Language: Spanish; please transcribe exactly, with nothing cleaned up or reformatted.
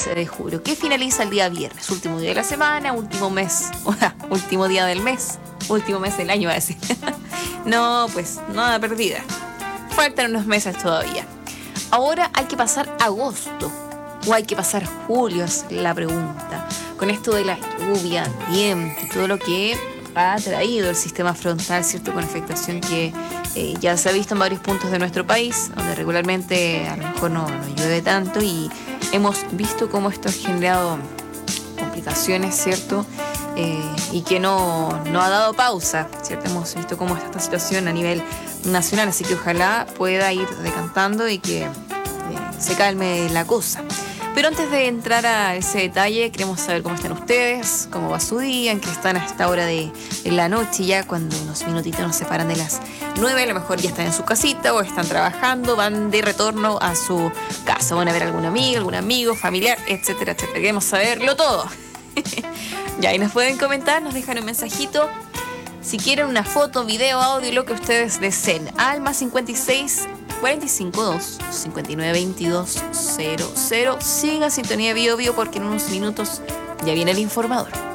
mes de julio, que finaliza el día viernes, último día de la semana, último mes, o sea, último día del mes, último mes del año, va a decir. No, pues nada perdida. Faltan unos meses todavía. Ahora hay que pasar agosto o hay que pasar julio, es la pregunta. Con esto de la lluvia, viento y todo lo que ha traído el sistema frontal, ¿cierto? Con afectación que eh, ya se ha visto en varios puntos de nuestro país, donde regularmente a lo mejor no, no llueve tanto, y hemos visto cómo esto ha generado complicaciones, ¿cierto? Eh, y que no, no ha dado pausa, ¿cierto? Hemos visto cómo está esta situación a nivel nacional, así que ojalá pueda ir decantando y que eh, se calme la cosa. Pero antes de entrar a ese detalle, queremos saber cómo están ustedes, cómo va su día, en qué están a esta hora de, de la noche, ya cuando unos minutitos nos separan de las nueve, a lo mejor ya están en su casita o están trabajando, van de retorno a su casa, van a ver a algún amigo, algún amigo, familiar, etcétera, etcétera. Queremos saberlo todo. Ya, ahí nos pueden comentar, nos dejan un mensajito. Si quieren una foto, video, audio, lo que ustedes deseen, al más cincuenta y seis, cuarenta y cinco, dos, cincuenta y nueve, veintidós, cero cero. Siga sintonía Bio Bio porque en unos minutos ya viene el informador.